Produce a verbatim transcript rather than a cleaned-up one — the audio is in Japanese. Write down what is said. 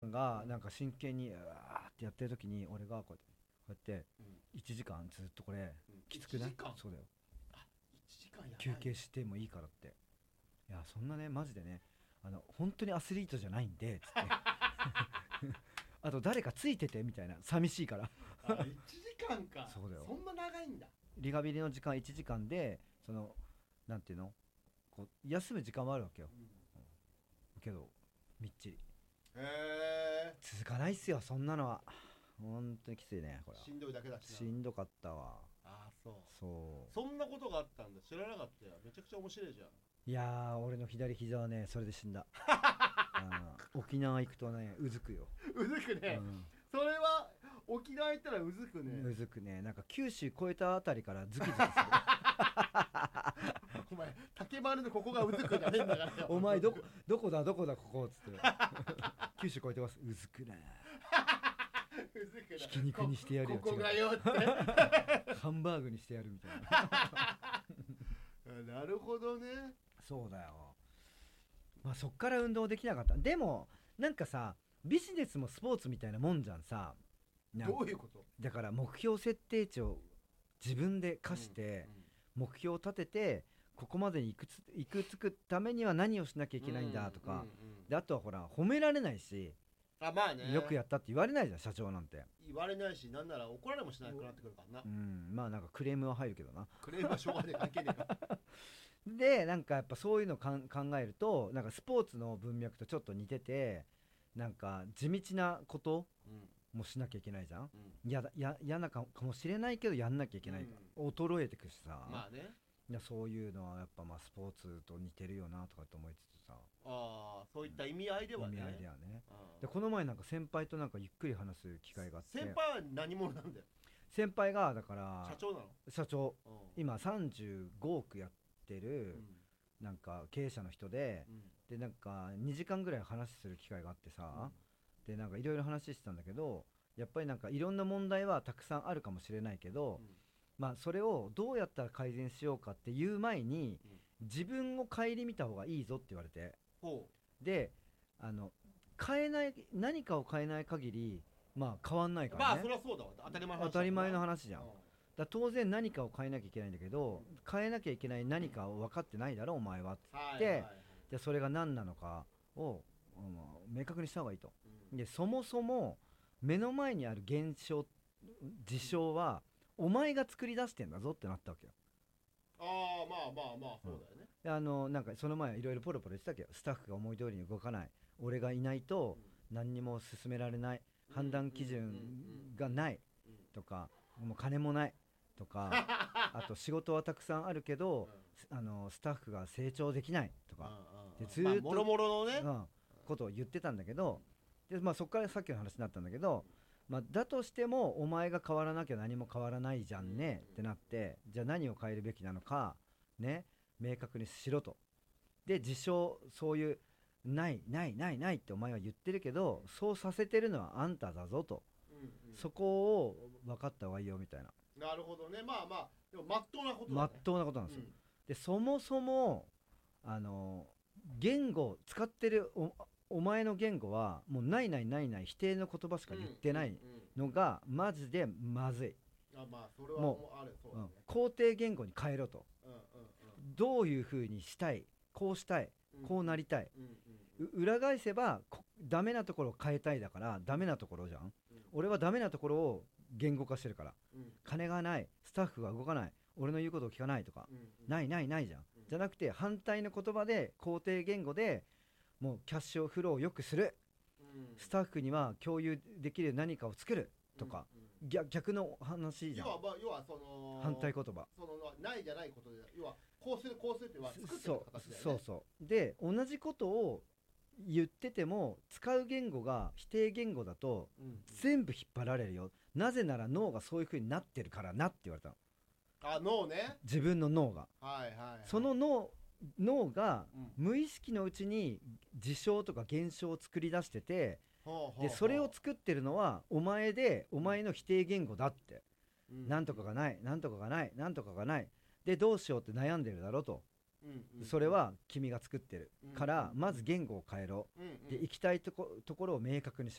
んがなんか真剣にうわーってやってる時に俺がこうやってこうやっていちじかんずっとこれきつくない？ いちじかんそうだよ。 あいちじかんやばい休憩してもいいからって。いやそんなねマジでねあの本当にアスリートじゃないんでつってあと誰かついててみたいな寂しいからあいちじかんかそうだよ。 そんな長いんだ。 リハビリの時間いちじかんでそのなんていうのこう休む時間はあるわけよ、 うんけどみっちりへえ続かないっすよそんなのは。本当にきついねこれは。 しんどいだけだしな。 しんどかったわ。 ああそうそうそんなことがあったんだ知らなかったよ。めちゃくちゃ面白いじゃん。 いやー俺の左膝はねそれで死んだあー沖縄行くとねうずくよ、 うずくね、 うんそれは沖縄行ったらうずくね。 うずくねなんか九州越えたあたりからズキズキするお前竹丸のここがうずくじゃねえんだからよお前どこどこだどこだここっつって九州越えてますうずくねうずくなひき肉にしてやるよここがよってハンバーグにしてやるみたいななるほどね。 そうだよ。まあそっから運動できなかった。でもなんかさビジネスもスポーツみたいなもんじゃんさ。なんどういうこと？ だから目標設定値を自分で課して目標を立ててここまでに行くつ行くつくためには何をしなきゃいけないんだとか、 うんうんうんであとはほら褒められないし、 あまあねよくやったって言われないじゃん社長なんて。 言われないしなんなら怒られもしなくなってくるからな。 うんまあなんかクレームは入るけどな。 クレームはしょうがねえ関係ねえからでなんかやっぱそういうのかん考えるとなんかスポーツの文脈とちょっと似ててなんか地道なことうんもしなきゃいけないじゃん。 うんやだや嫌なかもしれないけどやんなきゃいけない、衰えてくしさ、 まあねいやそういうのはやっぱまあスポーツと似てるよなとかって思いつつさ、 ああそういった意味合いではね。 意味合いではね。 うんでこの前なんか先輩となんかゆっくり話す機会があって、 先輩は何者なんだよ。 先輩がだから社長なの？ 社長うん今さんじゅうごおくやってるうんなんか経営者の人で、 うんでなんかにじかんぐらい話する機会があってさ、でなんかいろいろ話してたんだけどやっぱりなんかいろんな問題はたくさんあるかもしれないけど、 うんまあそれをどうやったら改善しようかっていう前に自分を顧みた方がいいぞって言われて、 ほであの変えない何かを変えない限りまあ変わんないからね、 うまあそりゃそうだわ当たり前の話だ当たり前の話じゃん。 うだから当然何かを変えなきゃいけないんだけど変えなきゃいけない何かを分かってないだろお前はって言って、 はいはいはいでそれが何なのかを、うん明確にした方がいいと。 うんでそもそも目の前にある現象事象はお前が作り出してんだぞってなったわけよ。 ああまあまあまあそうだよね。 であのなんかその前いろいろポロポロ言ってたけどスタッフが思い通りに動かない俺がいないと何にも進められない判断基準がないとかもう金もないとかあと仕事はたくさんあるけどあのスタッフが成長できないとかでずーっともろもろのねうん、ことを言ってたんだけどで、まあ、そこからさっきの話になったんだけど、まあ、だとしてもお前が変わらなきゃ何も変わらないじゃんねってなってじゃあ何を変えるべきなのかね明確にしろと。で自称そういうないないないないってお前は言ってるけどそうさせてるのはあんただぞと、 うんうんそこを分かった方がいいよみたいななるほどねまあまあでもまっとうなことまっだね。 とうなことなんですよ。でそもそもあの言語使ってる お, お前の言語はもうないないないない否定の言葉しか言ってないのがマジでまずい。 あまあそれはももうあるそうだね。 肯定言語に変えろと。 うんうんどういう風にしたいこうしたいうんこうなりたい、 うんうんう裏返せばこダメなところを変えたいだからダメなところじゃん、 うん俺はダメなところを言語化してるからうん金がないスタッフが動かない俺の言うことを聞かないとか、 うんうんないないないじゃん、 うんじゃなくて反対の言葉で肯定言語でもうキャッシュフローを良くするうんスタッフには共有できる何かを作るとか、 うんうん逆逆の話じゃん。 要はまあ要はその反対言葉そのないじゃないことで要はこうするこうするっていうのは作ってるそう形だよね。 そうそうで同じことを言ってても使う言語が否定言語だとうんうん全部引っ張られるよ。なぜなら脳がそういう風になってるからなって言われたの。 あ脳ね自分の脳がはいはいはいその脳脳がうん無意識のうちに事象とか現象を作り出しててほうほうほうでそれを作ってるのはお前でお前の否定言語だってうんなんとかがないなんとかがないなんとかがないでどうしようって悩んでるだろうとうんうんそれは君が作ってるうんからまず言語を変えろうんうんで行きたいとこ、ところを明確にし